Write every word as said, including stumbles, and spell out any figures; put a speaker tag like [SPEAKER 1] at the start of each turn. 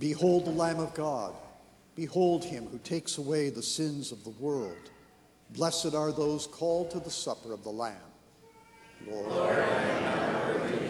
[SPEAKER 1] Behold the Lamb of God. Behold him who takes away the sins of the world. Blessed are those called to the supper of the Lamb. Lord, Lord I am not worthy